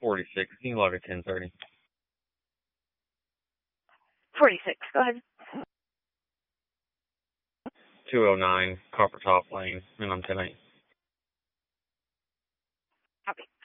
46. Can you log a 1030? 46. Go ahead. 209 Copper Top Lane, and I'm 10-8. Copy.